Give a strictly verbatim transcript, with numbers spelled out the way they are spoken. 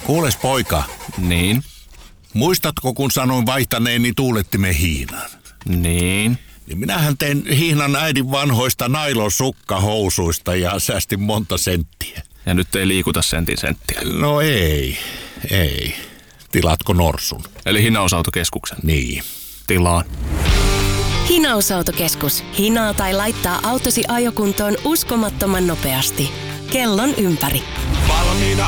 Kuules poika. Niin. Muistatko, kun sanoin vaihtaneeni tuulettimen hihnaan? Niin. Niin minähän tein hihnan äidin vanhoista nailon sukkahousuista ja säästin monta senttiä. Ja nyt ei liikuta sentin senttiä. No ei, ei. Tilaatko norsun? Eli hinausautokeskuksen? Niin. Tilaan. Hinausautokeskus. Hinaa tai laittaa autosi ajokuntoon uskomattoman nopeasti. Kellon ympäri. Valmiina